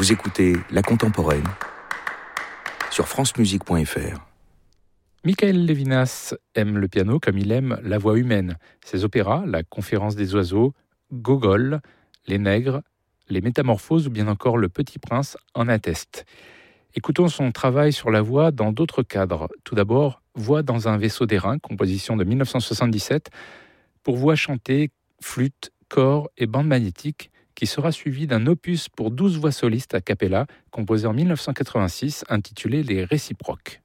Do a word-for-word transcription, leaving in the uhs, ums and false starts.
Vous écoutez La Contemporaine sur francemusique point f r. Michael Levinas aime le piano comme il aime la voix humaine. Ses opéras, La Conférence des oiseaux, Gogol, Les Nègres, Les Métamorphoses ou bien encore Le Petit Prince en attestent. Écoutons son travail sur la voix dans d'autres cadres. Tout d'abord, Voix dans un vaisseau d'airain, composition de dix-neuf cent soixante-dix-sept, pour voix chantée, flûte, corps et bande magnétique, qui sera suivi d'un opus pour douze voix solistes a cappella, composé en dix-neuf cent quatre-vingt-six, intitulé Les Réciproques.